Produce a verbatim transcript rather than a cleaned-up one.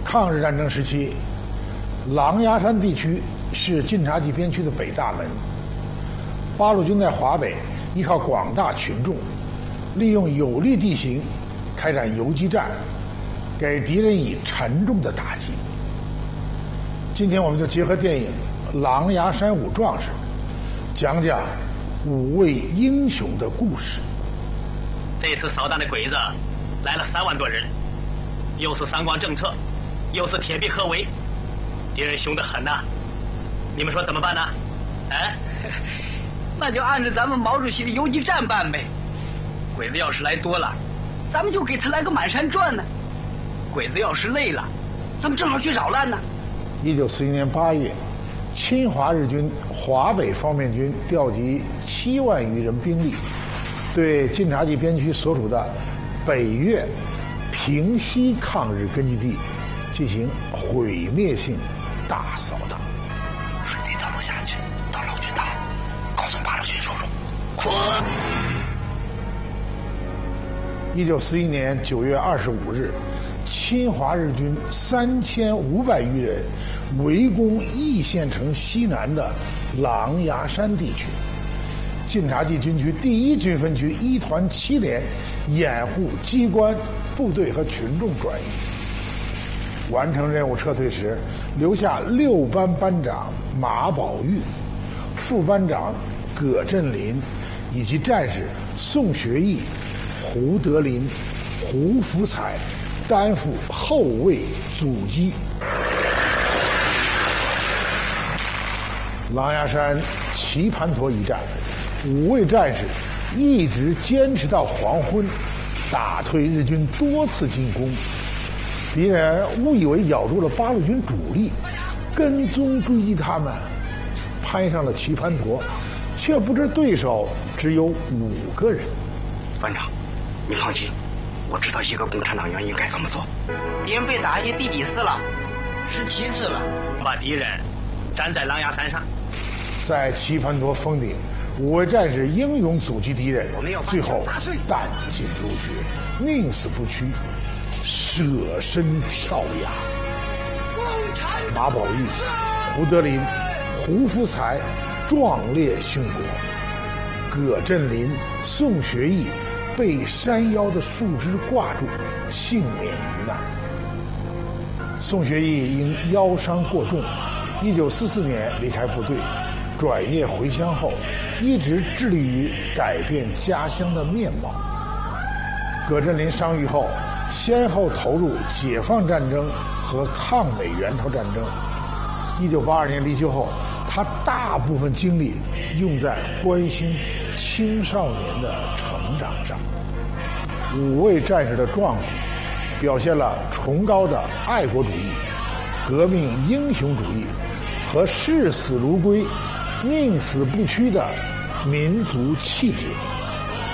抗日战争时期，狼牙山地区是晋察冀边区的北大门。八路军在华北依靠广大群众，利用有利地形开展游击战，给敌人以沉重的打击。今天我们就结合电影《狼牙山五壮士》，讲讲五位英雄的故事。 这次扫荡的鬼子来了三万多人，又是三光政策，又是铁壁合围，敌人凶得很呐、啊。你们说怎么办呢？哎， 那就按照咱们毛主席的游击战办呗。鬼子要是来多了，咱们就给他来个满山转呢；鬼子要是累了，咱们正好去扰乱呢。 一九四一年八月，侵华日军华北方面军调集七万余人兵力，对晋察冀边区所处的北岳、平西抗日根据地进行毁灭性大扫荡。 水地道路下去，到老军大楼，告诉八路军叔叔，快！ 一九四一年九月二十五日，侵华日军三千五百余人围攻易县城西南的狼牙山地区。晋察冀军区第一军分区一团七连掩护机关、部队和群众转移。完成任务撤退时，留下六班班长马宝玉、副班长葛振林以及战士宋学义、胡德林、胡福彩担负后卫阻击。狼牙山棋盘陀一战，五位战士一直坚持到黄昏，打退日军多次进攻。敌人误以为咬住了八路军主力，跟踪追击他们，攀上了棋盘陀，却不知对手只有五个人。 班长，你放心，我知道一个共产党员应该怎么做。 敌人被打下第几次了？十七次了。 把敌人站在狼牙山上， 在棋盘陀峰顶，五位战士英勇阻击敌人，最后弹尽粮绝，宁死不屈，舍身跳崖。马宝玉、胡德林、胡福才壮烈殉国，葛振林、宋学义被山腰的树枝挂住，幸免于难。宋学义因腰伤过重，一九四四年离开部队，转业回乡后，一直致力于改变家乡的面貌。葛振林伤愈后，先后投入解放战争和抗美援朝战争。一九八二年离休后，他大部分精力用在关心青少年的成长上。五位战士的壮举，表现了崇高的爱国主义、革命英雄主义和视死如归、宁死不屈的民族气节。